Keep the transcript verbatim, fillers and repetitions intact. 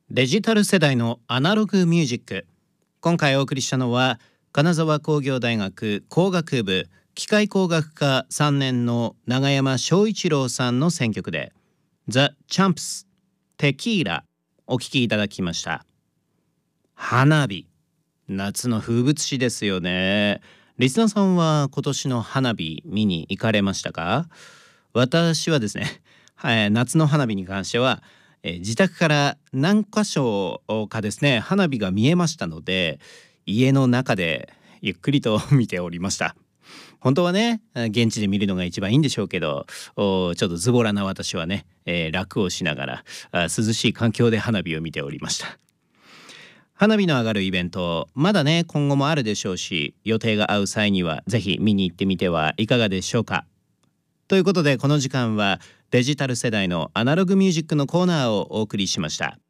デジタル世代のアナログミュージック。今回お送りしたのは金沢工業大学工学部機械工学科さんねんの永山翔一郎さんの選曲で The Champs テキーラお聴きいただきました。花火、夏の風物詩ですよね。リスナーさんは今年の花火見に行かれましたか？私はですね、はい、夏の花火に関してはえー自宅から何箇所かですね花火が見えましたので、家の中でゆっくりと見ておりました。本当はね現地で見るのが一番いいんでしょうけど、おちょっとズボラな私はね、えー楽をしながらあ涼しい環境で花火を見ておりました。花火の上がるイベントまだね今後もあるでしょうし、予定が合う際にはぜひ見に行ってみてはいかがでしょうか。ということでこの時間はデジタル世代のアナログミュージックのコーナーをお送りしました。